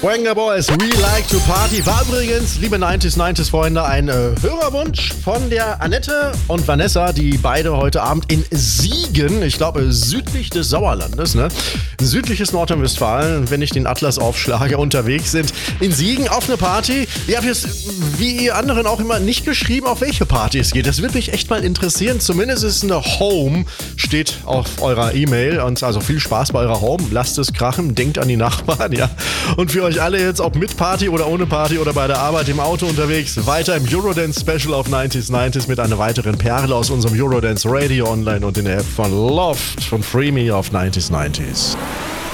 Wenger Boys, We Like to Party war übrigens, liebe 90s Freunde, ein Hörerwunsch von der Annette und Vanessa, die beide heute Abend in Siegen, ich glaube südlich des Sauerlandes, ne? Südliches Nordrhein-Westfalen, wenn ich den Atlas aufschlage, unterwegs sind. In Siegen auf eine Party. Ihr habt jetzt, wie ihr anderen auch immer, nicht geschrieben, auf welche Party es geht. Das würde mich echt mal interessieren. Zumindest ist eine Home, steht auf eurer E-Mail. Und also viel Spaß bei eurer Home. Lasst es krachen, denkt an die Nachbarn, ja. Und für euch alle jetzt, ob mit Party oder ohne Party oder bei der Arbeit im Auto unterwegs, weiter im Eurodance Special auf 90s mit einer weiteren Perle aus unserem Eurodance Radio Online und in der App von Loft von Freeme auf 90s.